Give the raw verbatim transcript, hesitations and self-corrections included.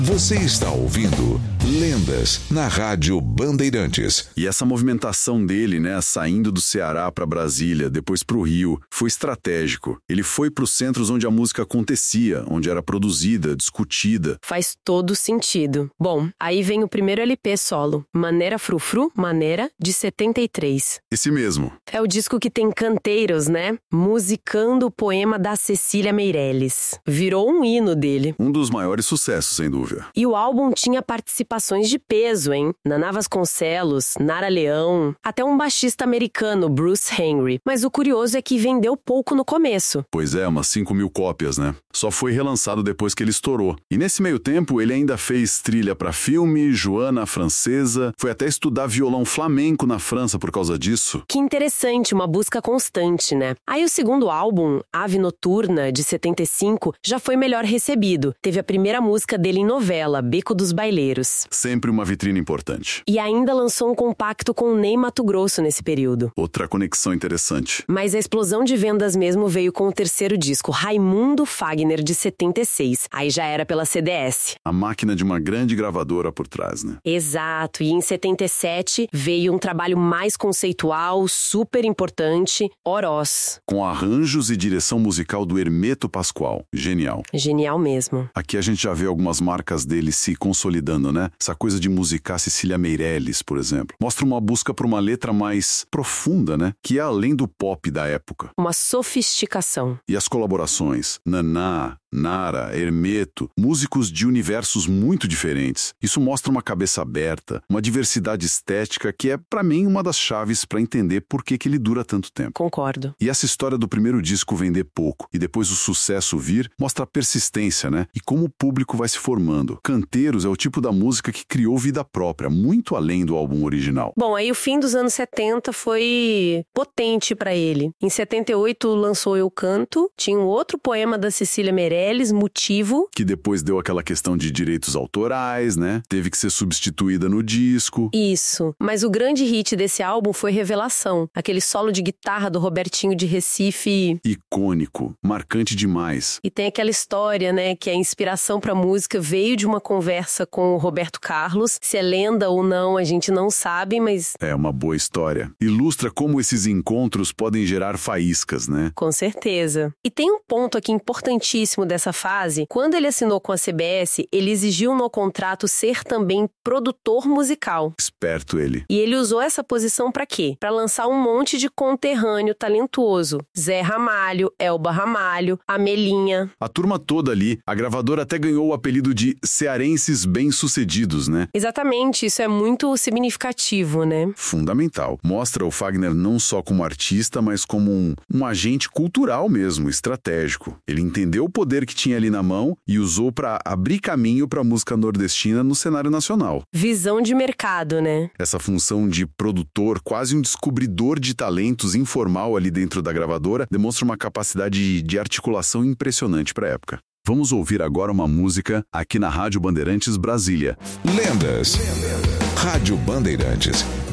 Você está ouvindo Lendas na Rádio Bandeirantes. E essa movimentação dele, né, saindo do Ceará para Brasília, depois para o Rio, foi estratégico. Ele foi para os centros onde a música acontecia, onde era produzida, discutida. Faz todo sentido. Bom, aí vem o primeiro L P solo, Maneira Frufru, Maneira, de setenta e três. Esse mesmo. É o disco que tem canteiros, né? Musicando o poema da Cecília Meirelles. Virou um hino dele. Um dos maiores sucessos, sem dúvida. E o álbum tinha participações de peso, hein? Naná Vasconcelos, Nara Leão, até um baixista americano, Bruce Henry. Mas o curioso é que vendeu pouco no começo. Pois é, umas cinco mil cópias, né? Só foi relançado depois que ele estourou. E nesse meio tempo, ele ainda fez trilha para filme, Joana a Francesa, foi até estudar violão flamenco na França por causa disso. Que interessante, uma busca constante, né? Aí o segundo álbum, Ave Noturna, de setenta e cinco, já foi melhor recebido. Teve a primeira música dele em novela, Beco dos Baileiros. Sempre uma vitrine importante. E ainda lançou um compacto com o Ney Matogrosso nesse período. Outra conexão interessante. Mas a explosão de vendas mesmo veio com o terceiro disco, Raimundo Fagner, de setenta e seis. Aí já era pela C D S. A máquina de uma grande gravadora por trás, né? Exato. E em setenta e sete veio um trabalho mais conceitual, super importante, Oroz. Com arranjos e direção musical do Hermeto Pascoal. Genial. Genial mesmo. Aqui a gente já vê algumas marcas dele se consolidando, né? Essa coisa de musicar Cecília Meirelles, por exemplo. Mostra uma busca por uma letra mais profunda, né? Que é além do pop da época. Uma sofisticação. E as colaborações? Naná, Nara, Hermeto, músicos de universos muito diferentes. Isso mostra uma cabeça aberta, uma diversidade estética que é, pra mim, uma das chaves pra entender por que que ele dura tanto tempo. Concordo. E essa história do primeiro disco vender pouco e depois o sucesso vir, mostra a persistência, né? E como o público vai se formando. Canteiros é o tipo da música que criou vida própria, muito além do álbum original. Bom, aí o fim dos anos setenta foi potente pra ele. Em setenta e oito lançou Eu Canto, tinha um outro poema da Cecília Meirelles, Motivo. Que depois deu aquela questão de direitos autorais, né? Teve que ser substituída no disco. Isso. Mas o grande hit desse álbum foi Revelação. Aquele solo de guitarra do Robertinho de Recife. Icônico. Marcante demais. E tem aquela história, né? Que a inspiração pra música veio de uma conversa com o Roberto Carlos. Se é lenda ou não, a gente não sabe, mas... É uma boa história. Ilustra como esses encontros podem gerar faíscas, né? Com certeza. E tem um ponto aqui importantíssimo dessa fase. Quando ele assinou com a C B S, ele exigiu no contrato ser também produtor musical. Esperto ele. E ele usou essa posição pra quê? Pra lançar um monte de conterrâneo talentuoso. Zé Ramalho, Elba Ramalho, Amelinha. A turma toda ali, a gravadora até ganhou o apelido de cearenses bem-sucedidos, né? Exatamente, isso é muito significativo, né? Fundamental. Mostra o Fagner não só como artista, mas como um, um agente cultural mesmo, estratégico. Ele entendeu o poder que tinha ali na mão e usou pra abrir caminho pra música nordestina no cenário nacional. Visão de mercado, né? Essa função de produtor, quase um descobridor de talentos informal ali dentro da gravadora, demonstra uma capacidade de articulação impressionante pra época. Vamos ouvir agora uma música aqui na Rádio Bandeirantes Brasília. Lendas. Rádio Bandeirantes.